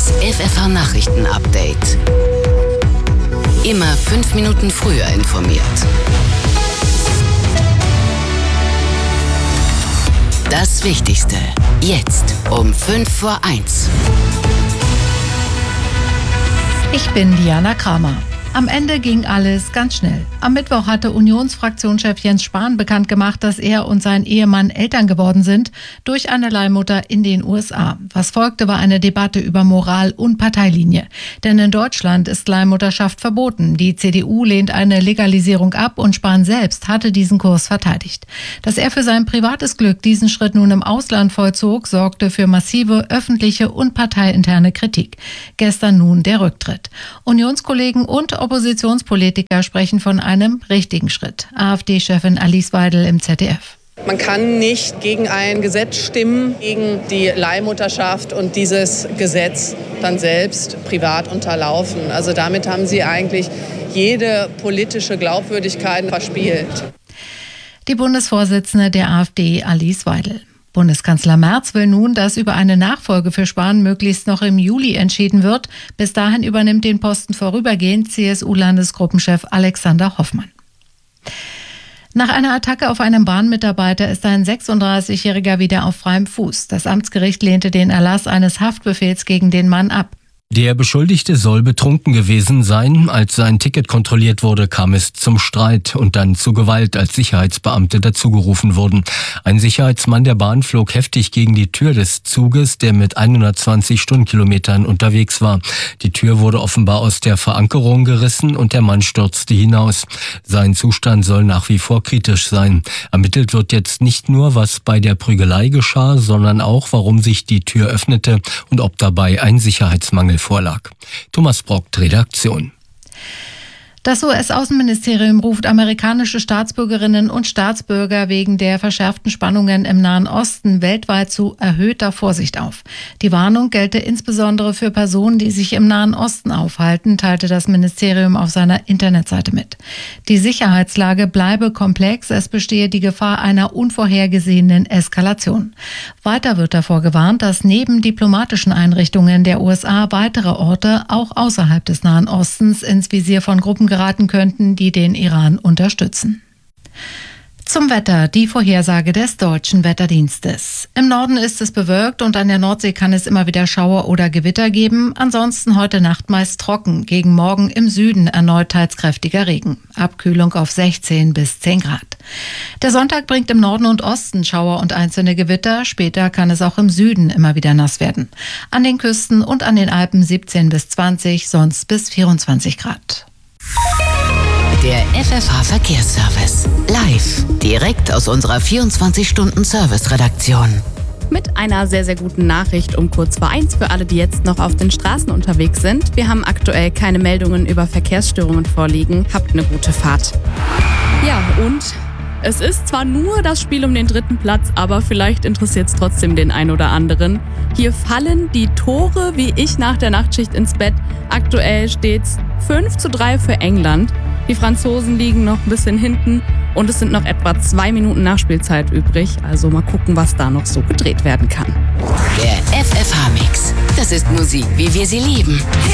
Das FFH-Nachrichten-Update. Immer 5 Minuten früher informiert. Das Wichtigste. Jetzt um 1:05. Ich bin Diana Kramer. Am Ende ging alles ganz schnell. Am Mittwoch hatte Unionsfraktionschef Jens Spahn bekannt gemacht, dass er und sein Ehemann Eltern geworden sind durch eine Leihmutter in den USA. Was folgte, war eine Debatte über Moral und Parteilinie. Denn in Deutschland ist Leihmutterschaft verboten. Die CDU lehnt eine Legalisierung ab und Spahn selbst hatte diesen Kurs verteidigt. Dass er für sein privates Glück diesen Schritt nun im Ausland vollzog, sorgte für massive öffentliche und parteiinterne Kritik. Gestern nun der Rücktritt. Unionskollegen und Oppositionspolitiker sprechen von einem richtigen Schritt. AfD-Chefin Alice Weidel im ZDF. Man kann nicht gegen ein Gesetz stimmen, gegen die Leihmutterschaft und dieses Gesetz dann selbst privat unterlaufen. Also damit haben Sie eigentlich jede politische Glaubwürdigkeit verspielt. Die Bundesvorsitzende der AfD, Alice Weidel. Bundeskanzler Merz will nun, dass über eine Nachfolge für Spahn möglichst noch im Juli entschieden wird. Bis dahin übernimmt den Posten vorübergehend CSU-Landesgruppenchef Alexander Hoffmann. Nach einer Attacke auf einen Bahnmitarbeiter ist ein 36-Jähriger wieder auf freiem Fuß. Das Amtsgericht lehnte den Erlass eines Haftbefehls gegen den Mann ab. Der Beschuldigte soll betrunken gewesen sein. Als sein Ticket kontrolliert wurde, kam es zum Streit und dann zu Gewalt, als Sicherheitsbeamte dazugerufen wurden. Ein Sicherheitsmann der Bahn flog heftig gegen die Tür des Zuges, der mit 120 Stundenkilometern unterwegs war. Die Tür wurde offenbar aus der Verankerung gerissen und der Mann stürzte hinaus. Sein Zustand soll nach wie vor kritisch sein. Ermittelt wird jetzt nicht nur, was bei der Prügelei geschah, sondern auch, warum sich die Tür öffnete und ob dabei ein Sicherheitsmangel vorlag. Thomas Brockt, Redaktion. Das US-Außenministerium ruft amerikanische Staatsbürgerinnen und Staatsbürger wegen der verschärften Spannungen im Nahen Osten weltweit zu erhöhter Vorsicht auf. Die Warnung gelte insbesondere für Personen, die sich im Nahen Osten aufhalten, teilte das Ministerium auf seiner Internetseite mit. Die Sicherheitslage bleibe komplex, es bestehe die Gefahr einer unvorhergesehenen Eskalation. Weiter wird davor gewarnt, dass neben diplomatischen Einrichtungen der USA weitere Orte auch außerhalb des Nahen Ostens ins Visier von Gruppen geraten könnten, die den Iran unterstützen. Zum Wetter, die Vorhersage des Deutschen Wetterdienstes. Im Norden ist es bewölkt und an der Nordsee kann es immer wieder Schauer oder Gewitter geben. Ansonsten heute Nacht meist trocken. Gegen Morgen im Süden erneut teils kräftiger Regen. Abkühlung auf 16 bis 10 Grad. Der Sonntag bringt im Norden und Osten Schauer und einzelne Gewitter. Später kann es auch im Süden immer wieder nass werden. An den Küsten und an den Alpen 17 bis 20, sonst bis 24 Grad. Der FFH-Verkehrsservice. Live. Direkt aus unserer 24-Stunden-Service-Redaktion. Mit einer sehr, sehr guten Nachricht um kurz vor 1 für alle, die jetzt noch auf den Straßen unterwegs sind. Wir haben aktuell keine Meldungen über Verkehrsstörungen vorliegen. Habt eine gute Fahrt. Ja, und es ist zwar nur das Spiel um den 3. Platz, aber vielleicht interessiert es trotzdem den einen oder anderen. Hier fallen die Tore wie ich nach der Nachtschicht ins Bett. Aktuell steht's 5:3 für England. Die Franzosen liegen noch ein bisschen hinten und es sind noch etwa 2 Minuten Nachspielzeit übrig. Also mal gucken, was da noch so gedreht werden kann. Der FFH-Mix. Das ist Musik, wie wir sie lieben.